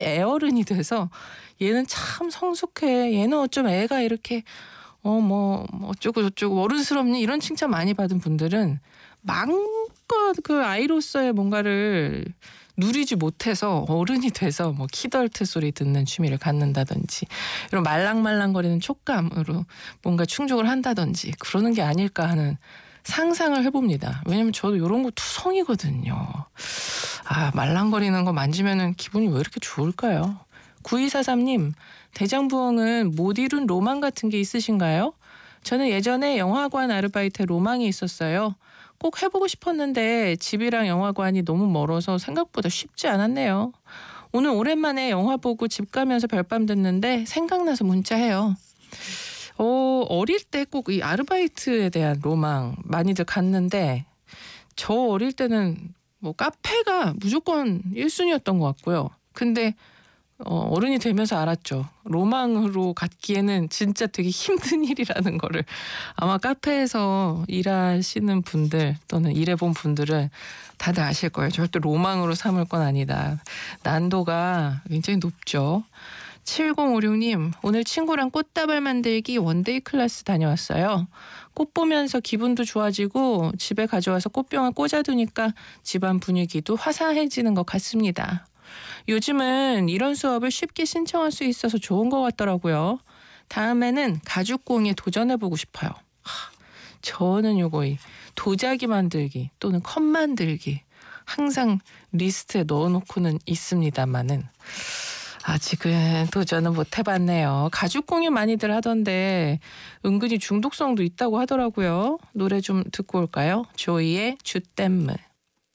애어른이 돼서 얘는 참 성숙해. 얘는 어쩜 애가 이렇게 뭐 어쩌고 저쩌고 어른스럽니 이런 칭찬 많이 받은 분들은 마음껏 그 아이로서의 뭔가를 누리지 못해서 어른이 돼서 뭐 키덜트 소리 듣는 취미를 갖는다든지 이런 말랑말랑거리는 촉감으로 뭔가 충족을 한다든지 그러는 게 아닐까 하는 상상을 해봅니다. 왜냐면 저도 이런 거 투성이거든요. 아, 말랑거리는 거 만지면은 기분이 왜 이렇게 좋을까요? 9243님, 대장부엉은 못 이룬 로망 같은 게 있으신가요? 저는 예전에 영화관 아르바이트에 로망이 있었어요. 꼭 해보고 싶었는데 집이랑 영화관이 너무 멀어서 생각보다 쉽지 않았네요. 오늘 오랜만에 영화 보고 집 가면서 별밤 듣는데 생각나서 문자해요. 어릴 때 꼭 이 아르바이트에 대한 로망 많이들 갖는데 저 어릴 때는 뭐 카페가 무조건 1순위였던 것 같고요. 근데 어른이 되면서 알았죠. 로망으로 갖기에는 진짜 되게 힘든 일이라는 거를 아마 카페에서 일하시는 분들 또는 일해본 분들은 다들 아실 거예요. 절대 로망으로 삼을 건 아니다. 난도가 굉장히 높죠. 7056님, 오늘 친구랑 꽃다발 만들기 원데이 클래스 다녀왔어요. 꽃 보면서 기분도 좋아지고 집에 가져와서 꽃병을 꽂아두니까 집안 분위기도 화사해지는 것 같습니다. 요즘은 이런 수업을 쉽게 신청할 수 있어서 좋은 것 같더라고요. 다음에는 가죽공예 도전해보고 싶어요. 저는 요거 이 도자기 만들기 또는 컵 만들기 항상 리스트에 넣어놓고는 있습니다만은 아직은 도전은 못 해봤네요. 가죽공예 많이들 하던데 은근히 중독성도 있다고 하더라고요. 노래 좀 듣고 올까요? 조이의 주댐무.